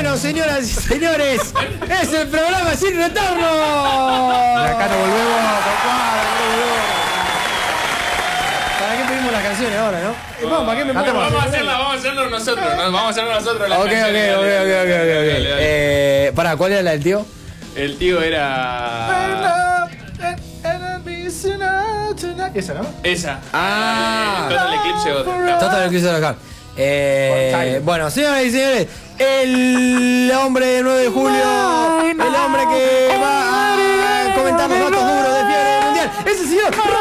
Bueno, señoras y señores, es el programa Sin Retorno. De acá nos volvemos, ¿Para qué pedimos las canciones ahora, no? Vamos, ¿para qué me pongo? Vamos a hacerlo nosotros. Vamos a hacerlo nosotros las Ok. Pará, ¿cuál era la del tío? El tío era... Esa, ¿no? Esa. Ah. Total Eclipse otra. Total Eclipse de acá. Bueno, señoras y señores, el hombre del 9 de julio, el hombre que va a comentar los datos duros de fiebre mundial, es el señor